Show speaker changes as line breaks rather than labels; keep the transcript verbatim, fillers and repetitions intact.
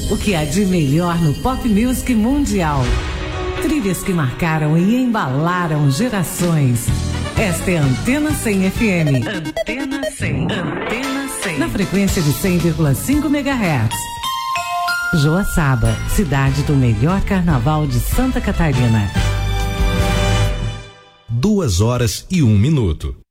O que há de melhor no pop music mundial. Trilhas que marcaram e embalaram gerações. Esta é a Antena cem F M. Antena cem. Antena cem. Na frequência de cem vírgula cinco megahertz. Joaçaba, cidade do melhor carnaval de Santa Catarina.
Duas horas e um minuto.